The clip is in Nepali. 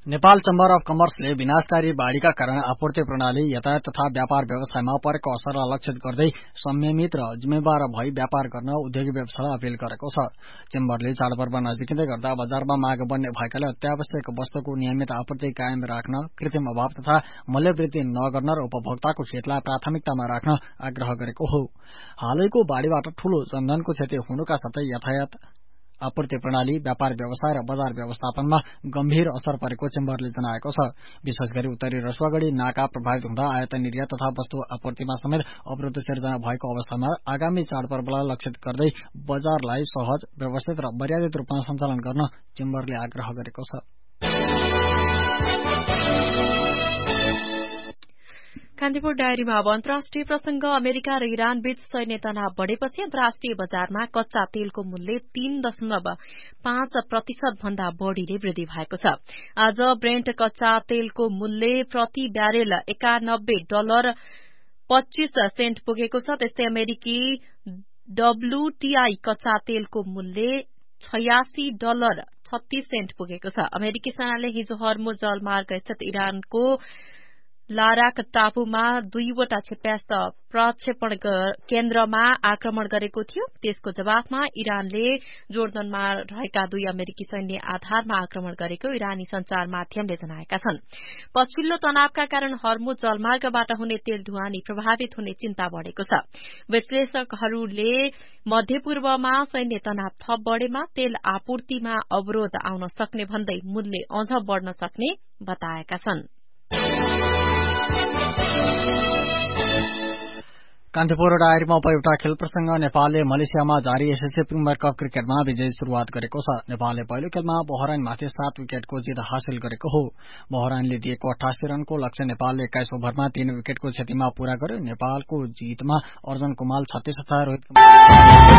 नेपाल चम्बर अफ कमर्सले विनाशकारी बाढ़ीका कारण आपूर्ति प्रणाली, यातायात तथा व्यापार व्यवसायमा परेको असरलाई लक्षित गर्दै संयमित र जिम्मेवार भई व्यापार गर्न उद्योगी व्यवसायलाई अपील गरेको छ। चेम्बरले चाडपर्व नजिकिँदै गर्दा बजारमा माग बढ्ने भएकाले अत्यावश्यक वस्तुको नियमित आपूर्ति कायम राख्न, कृत्रिम अभाव तथा मूल्यवृद्धि नगर्न र उपभोक्ताको हितलाई प्राथमिकतामा राख्न आग्रह गरेको हो। हालैको बाढ़ीबाट ठूलो जनधनको क्षति हुनुका साथै यातायात, आपूर्ति प्रणाली, व्यापार व्यवसाय र बजार व्यवस्थापनमा गम्भीर असर परेको चेम्बरले जनाएको छ। विशेष गरी उत्तरी रसुवागढ़ी नाका प्रभावित हुँदा आयात निर्यात तथा वस्तु आपूर्तिमा समेत अवरोध सिर्जना भएको अवस्थामा आगामी चाडपर्वलाई लक्षित गर्दै बजारलाई सहज, व्यवस्थित र मर्यादित रूपमा सञ्चालन गर्न चेम्बरले आग्रह गरेको छ। कान्तिपुर डायरीमा अब अन्तर्राष्ट्रिय प्रसंग। अमेरिका र इरान बीच सैन्य तनाव बढ़ेपछि अन्तर्राष्ट्रिय बजारमा कच्चा तेलको मूल्य 3.5% भन्दा बढ़ीले वृद्धि भएको छ। आज ब्रेन्ट कच्चा तेलको मूल्य प्रति ब्यारेल $91.25 पुगेको छ। त्यस्तै अमेरिकी WTI कच्चा तेलको मूल्य $86.36 पुगेको छ। अमेरिकी सेनाले हिजो हर्मुज जलमार्ग स्थित इरानको लाराक टापुमा 2वटा क्षेप्यास्त्र प्रक्षेपण केन्द्रमा आक्रमण गरेको थियो। त्यसको जवाफमा इरानले जोर्डनमा रहेका 2 अमेरिकी सैन्य आधारमा आक्रमण गरेको इरानी संचार माध्यमले जनाएका छन्। पछिल्लो तनावका कारण हर्मुज जलमार्गबाट हुने तेल ढुवानी प्रभावित हुने चिन्ता बढ़ेको छ। विश्लेषकहरूले मध्यपूर्वमा सैन्य तनाव थप बढ़ेमा तेल आपूर्तिमा अवरोध आउन सक्ने भन्दै मूल्य अझ बढ़न सक्ने बताएका छन्। कान्तिपुर डायरीमा उप एउटा खेल प्रसंग। नेपालले मलेसियामा जारी एसएससी प्रिमियर कप क्रिकेटमा विजयी शुरूआत गरेको छ। नेपालले पहिलो खेलमा बहराइनमाथि 7 विकेटको जित हासिल गरेको हो। बहराइनले दिएको 88 रनको लक्ष्य नेपालले 21 ओभरमा 3 विकेटको क्षतिमा पूरा गर्यो। नेपालको जितमा अर्जुन कुमाल 36 तथा रोहित